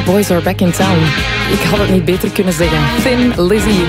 Boys are back in town. Ik had het niet beter kunnen zeggen. Thin Lizzy.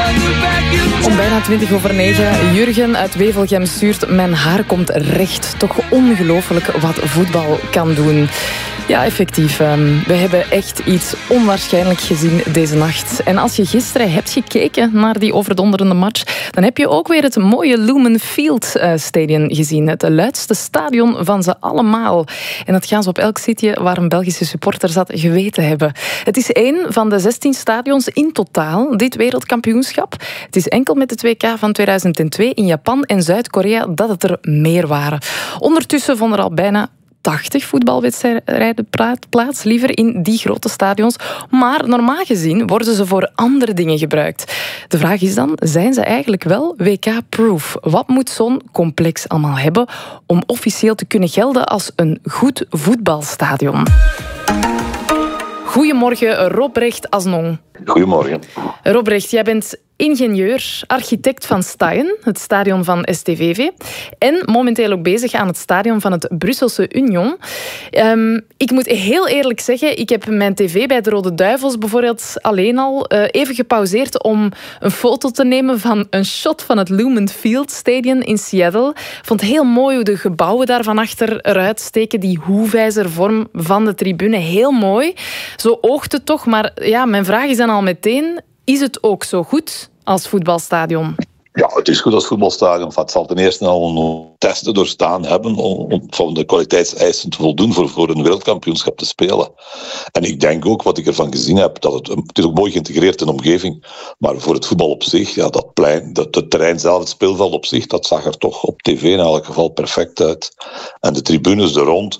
Om bijna 9:20. Jurgen uit Wevelgem stuurt: mijn haar komt recht. Toch ongelooflijk wat voetbal kan doen. Ja, effectief. We hebben echt iets onwaarschijnlijk gezien deze nacht. En als je gisteren hebt gekeken naar die overdonderende match, dan heb je ook weer het mooie Lumen Field Stadion gezien. Het luidste stadion van ze allemaal. En dat gaan ze op elk sitje waar een Belgische supporter zat geweten hebben. Het is 1 van de 16 stadions in totaal, dit wereldkampioenschap. Het is enkel met de 2K van 2002 in Japan en Zuid-Korea dat het er meer waren. Ondertussen vonden er al bijna 80 voetbalwedstrijden plaats, liever in die grote stadions. Maar normaal gezien worden ze voor andere dingen gebruikt. De vraag is dan, zijn ze eigenlijk wel WK-proof? Wat moet zo'n complex allemaal hebben om officieel te kunnen gelden als een goed voetbalstadion? Goedemorgen, Robrecht Asnon. Goedemorgen. Robrecht, jij bent ingenieur, architect van Staaien, het stadion van STVV, en momenteel ook bezig aan het stadion van het Brusselse Union. Ik moet heel eerlijk zeggen, ik heb mijn tv bij de Rode Duivels bijvoorbeeld alleen al even gepauzeerd om een foto te nemen van een shot van het Lumen Field Stadion in Seattle. Ik vond het heel mooi hoe de gebouwen daar van achter eruit steken, die hoefijzervorm van de tribune, heel mooi. Zo oogt het toch, maar ja, mijn vraag is dan al meteen, is het ook zo goed als voetbalstadion? Ja, het is goed als voetbalstadion. Het zal ten eerste al een testen doorstaan hebben om van de kwaliteitseisen te voldoen voor een wereldkampioenschap te spelen. En ik denk ook, wat ik ervan gezien heb, dat het is ook mooi geïntegreerd in de omgeving. Maar voor het voetbal op zich, ja, dat plein, het terrein zelf, het speelveld op zich, dat zag er toch op tv in elk geval perfect uit. En de tribunes er rond,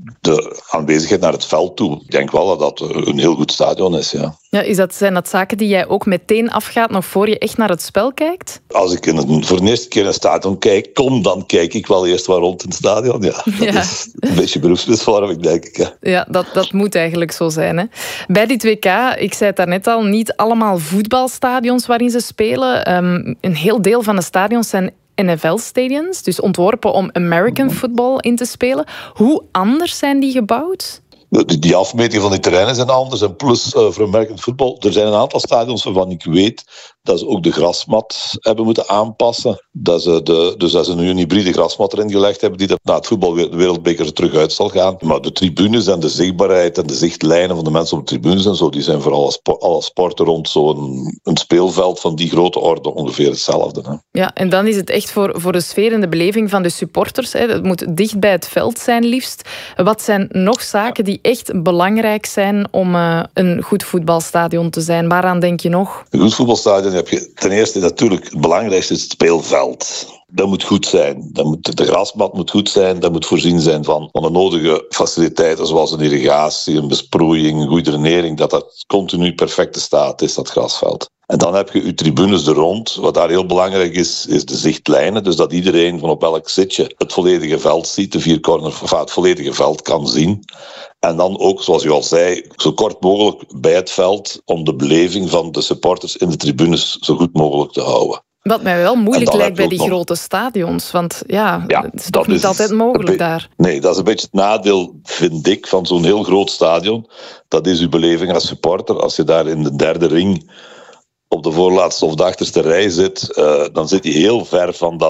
de aanwezigheid naar het veld toe, ik denk wel dat dat een heel goed stadion is, ja. Ja, zijn dat zaken die jij ook meteen afgaat nog voor je echt naar het spel kijkt? Als ik voor de eerste keer in een stadion kijk, dan kijk ik wel eerst waar rond in het stadion. Ja, dat is een beetje beroepsmisvorming, denk ik. Ja, ja dat moet eigenlijk zo zijn. Hè? Bij die 2K, ik zei het daarnet al, niet allemaal voetbalstadions waarin ze spelen. Een heel deel van de stadions zijn NFL-stadions, dus ontworpen om American football in te spelen. Hoe anders zijn die gebouwd? Die afmetingen van die terreinen zijn anders. En plus, voor American football, er zijn een aantal stadions waarvan ik weet dat ze ook de grasmat hebben moeten aanpassen. Dus dat ze nu een hybride grasmat erin gelegd hebben, die dat na het voetbal de wereldbeker er terug uit zal gaan. Maar de tribunes en de zichtbaarheid en de zichtlijnen van de mensen op de tribunes en zo, die zijn voor alle sporten rond zo'n speelveld van die grote orde ongeveer hetzelfde. Hè. Ja, en dan is het echt voor de sfeer en de beleving van de supporters. Hè. Het moet dicht bij het veld zijn liefst. Wat zijn nog zaken die echt belangrijk zijn om een goed voetbalstadion te zijn? Waaraan denk je nog? Een goed voetbalstadion heb je ten eerste natuurlijk het belangrijkste is het speelveld. Dat moet goed zijn. De grasmat moet goed zijn. Dat moet voorzien zijn van de nodige faciliteiten zoals een irrigatie, een besproeiing, een goede drenering. Dat continu perfecte staat is, dat grasveld. En dan heb je je tribunes er rond. Wat daar heel belangrijk is de zichtlijnen. Dus dat iedereen van op elk zitje het volledige veld ziet, het volledige veld kan zien. En dan ook, zoals u al zei, zo kort mogelijk bij het veld om de beleving van de supporters in de tribunes zo goed mogelijk te houden. Wat mij wel moeilijk lijkt bij die grote stadions. Want het is toch niet altijd mogelijk daar. Nee, dat is een beetje het nadeel, vind ik, van zo'n heel groot stadion. Dat is uw beleving als supporter. Als je daar in de derde ring op de voorlaatste of de achterste rij zit, dan zit je heel ver van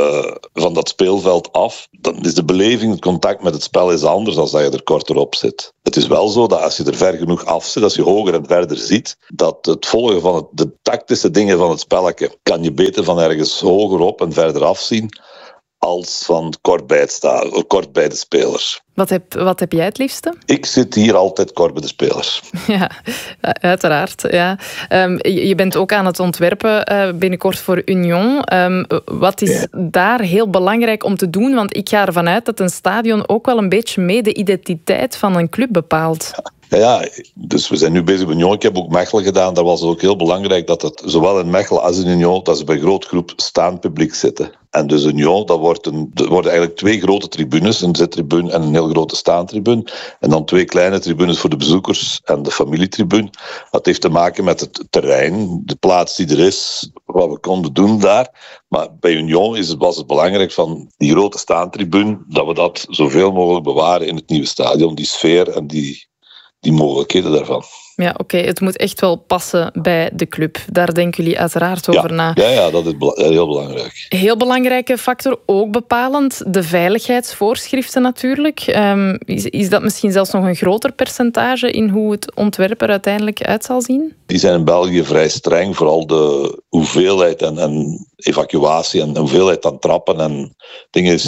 dat speelveld af. Dan is de beleving, het contact met het spel is anders dan dat je er korter op zit. Het is wel zo dat als je er ver genoeg af zit, als je hoger en verder ziet, dat het volgen van de tactische dingen van het spelletje kan je beter van ergens hoger op en verder afzien als van kort bij de spelers. Wat heb jij het liefste? Ik zit hier altijd kort bij de spelers. Ja, uiteraard. Ja. Je bent ook aan het ontwerpen binnenkort voor Union. Wat is daar heel belangrijk om te doen? Want ik ga ervan uit dat een stadion ook wel een beetje mee de identiteit van een club bepaalt. Ja, dus we zijn nu bezig met Union. Ik heb ook Mechelen gedaan. Daar was het ook heel belangrijk dat het zowel in Mechelen als in Union, dat ze bij een grote groep staand publiek zitten. En dus Union, dat worden eigenlijk 2 grote tribunes, een zittribune en een heel grote staantribune. En dan 2 kleine tribunes voor de bezoekers en de familietribune. Dat heeft te maken met het terrein, de plaats die er is, wat we konden doen daar. Maar bij Union was het belangrijk van die grote staantribune, dat we dat zoveel mogelijk bewaren in het nieuwe stadion. Die sfeer en die die mogelijkheden daarvan. Ja, oké. Het moet echt wel passen bij de club. Daar denken jullie uiteraard over na. Ja, dat is heel belangrijk. Heel belangrijke factor, ook bepalend, de veiligheidsvoorschriften natuurlijk. Is dat misschien zelfs nog een groter percentage in hoe het ontwerp er uiteindelijk uit zal zien? Die zijn in België vrij streng, vooral de hoeveelheid en evacuatie en de hoeveelheid aan trappen en dingen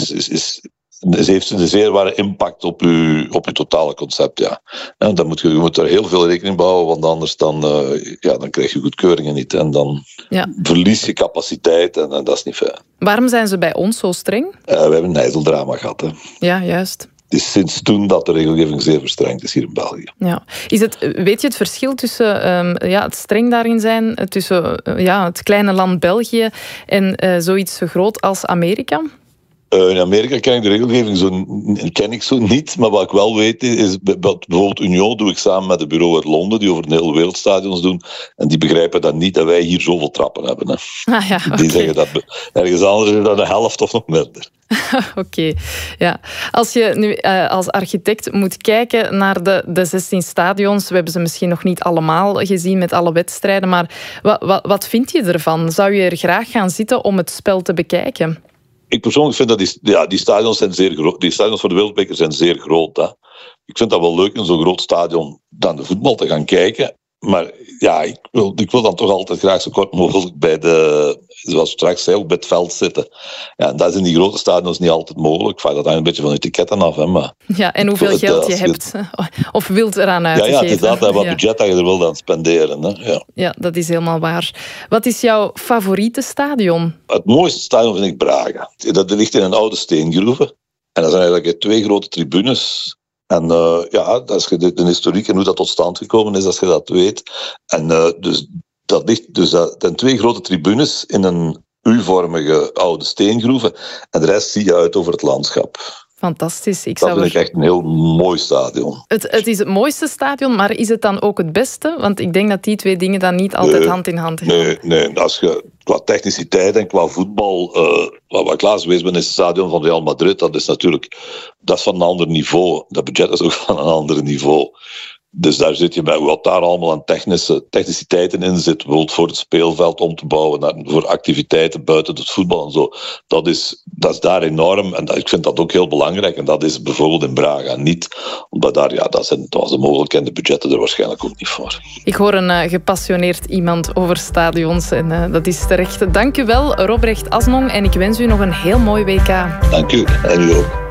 heeft een zeer ware impact op je totale concept. Ja. En dan je moet er heel veel rekening mee houden, want anders dan krijg je goedkeuringen niet. En dan verlies je capaciteit en dat is niet fijn. Waarom zijn ze bij ons zo streng? We hebben een ijzeldrama gehad. Hè. Ja, juist. Het is sinds toen dat de regelgeving zeer verstrengd is hier in België. Ja. Weet je het verschil tussen het streng daarin zijn, tussen het kleine land België en zoiets zo groot als Amerika? In Amerika ken ik de regelgeving zo niet, maar wat ik wel weet is, bijvoorbeeld Union doe ik samen met het bureau uit Londen, die over een hele wereldstadions doen, en die begrijpen dan niet dat wij hier zoveel trappen hebben. Hè. Die zeggen dat ergens anders is dat de helft of nog minder. Oké. Ja. Als je nu als architect moet kijken naar de 16 stadions, we hebben ze misschien nog niet allemaal gezien met alle wedstrijden, maar wat vind je ervan? Zou je er graag gaan zitten om het spel te bekijken? Ik persoonlijk vind dat die stadions zijn zeer groot. Die stadions voor de Wereldbeker zijn zeer groot. Hè. Ik vind dat wel leuk in zo'n groot stadion dan de voetbal te gaan kijken. Maar ja, ik wil dan toch altijd graag zo kort mogelijk bij zoals straks zei, ook bij het veld zitten. Ja, en dat is in die grote stadions niet altijd mogelijk. Ik vraag dat een beetje van etiketten af. Hè, maar ja, en hoeveel geld je hebt of wilt eraan uitgeven. Ja, het is dat, wat budget dat je er wil aan spenderen. Hè. Ja, dat is helemaal waar. Wat is jouw favoriete stadion? Het mooiste stadion vind ik Braga. Dat ligt in een oude steengroeve. En dat zijn eigenlijk 2 grote tribunes. En als je de historiek en hoe dat tot stand gekomen is, als je dat weet. En dat zijn 2 grote tribunes in een U-vormige oude steengroeven. En de rest zie je uit over het landschap. Fantastisch. Dat vind ik echt een heel mooi stadion. Het is het mooiste stadion, maar is het dan ook het beste? Want ik denk dat die 2 dingen dan niet altijd hand in hand gaan. Nee. Als je qua techniciteit en qua voetbal, wat ik laatst geweest ben, is het stadion van Real Madrid. Dat is van een ander niveau. Dat budget is ook van een ander niveau. Dus daar zit je bij wat daar allemaal aan techniciteiten in zit. Bijvoorbeeld voor het speelveld om te bouwen, voor activiteiten buiten het voetbal en zo. Dat is daar enorm en ik vind dat ook heel belangrijk. En dat is bijvoorbeeld in Braga niet. Omdat dat was de mogelijkheid en de budgetten er waarschijnlijk ook niet voor. Ik hoor een gepassioneerd iemand over stadions en dat is terecht. Dank u wel, Robrecht Asnong. En ik wens u nog een heel mooi WK. Dank u. En u ook.